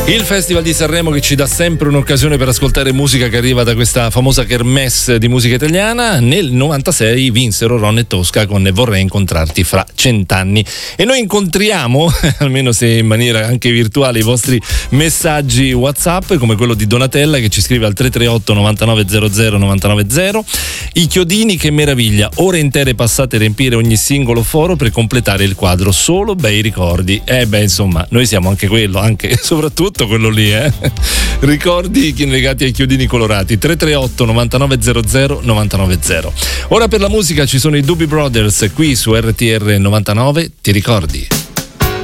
Il Festival di Sanremo che ci dà sempre un'occasione per ascoltare musica che arriva da questa famosa kermesse di musica italiana. Nel 96 vinsero Ron e Tosca con Vorrei incontrarti fra 100 anni. E noi incontriamo, almeno se in maniera anche virtuale, i vostri messaggi WhatsApp, come quello di Donatella che ci scrive al 338 9900 990. I chiodini, che meraviglia, ore intere passate a riempire ogni singolo foro per completare il quadro, solo bei ricordi. Insomma, noi siamo anche quello, anche e soprattutto quello lì, ricordi legati ai chiodini colorati. 338 9900 990. Ora per la musica ci sono i Doobie Brothers qui su RTR 99. Ti ricordi?